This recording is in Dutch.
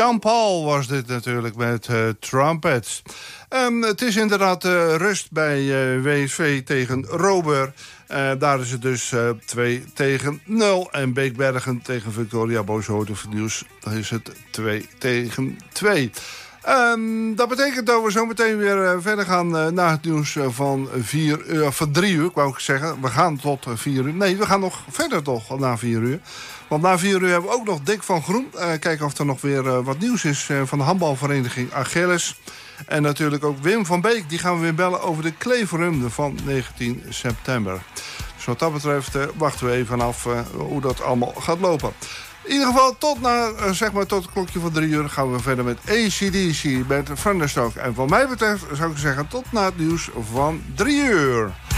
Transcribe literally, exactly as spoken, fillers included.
Sean Paul was dit natuurlijk met uh, Trumpets. Um, het is inderdaad uh, rust bij uh, W S V tegen Robur. Uh, daar is het dus uh, twee tegen nul. En Beekbergen tegen Victoria Boyshoorn Nieuws. Dan is het twee tegen twee. Um, dat betekent dat we zo meteen weer uh, verder gaan uh, naar het nieuws uh, van, vier uur, van drie uur, wou ik zeggen. We gaan tot uh, vier uur. Nee, we gaan nog verder toch na vier uur. Want na vier uur hebben we ook nog Dick van Groen. Uh, kijken of er nog weer uh, wat nieuws is uh, van de handbalvereniging Achilles. En natuurlijk ook Wim van Beek. Die gaan we weer bellen over de Kleverum van negentien september. Dus wat dat betreft uh, wachten we even af uh, hoe dat allemaal gaat lopen. In ieder geval tot, na, uh, zeg maar tot het klokje van drie uur gaan we verder met A C D C met Thunderstruck. En wat mij betreft zou ik zeggen tot na het nieuws van drie uur.